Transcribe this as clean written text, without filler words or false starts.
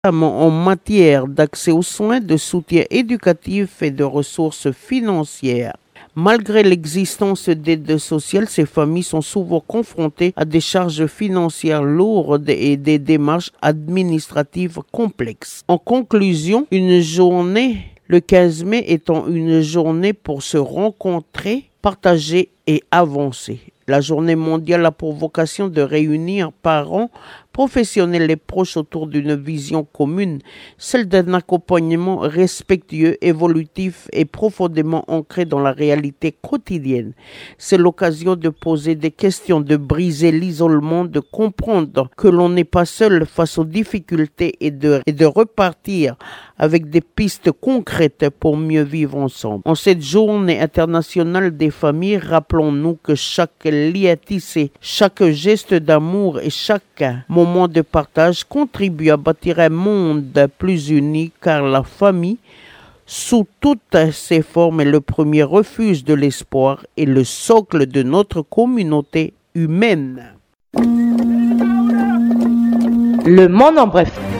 en matière d'accès aux soins, de soutien éducatif et de ressources financières. Malgré l'existence d'aides sociales, ces familles sont souvent confrontées à des charges financières lourdes et des démarches administratives complexes. En conclusion, une journée, le 15 mai étant une journée pour se rencontrer, partager et avancer. La journée mondiale a pour vocation de réunir parents, professionnels et proches autour d'une vision commune, celle d'un accompagnement respectueux, évolutif et profondément ancré dans la réalité quotidienne. C'est l'occasion de poser des questions, de briser l'isolement, de comprendre que l'on n'est pas seul face aux difficultés et de repartir avec des pistes concrètes pour mieux vivre ensemble. En cette journée internationale des familles, rappelons-nous que chaque lien tissé, chaque geste d'amour et chaque moment de partage contribue à bâtir un monde plus uni, car la famille, sous toutes ses formes, est le premier refuge de l'espoir et le socle de notre communauté humaine. Le monde en bref.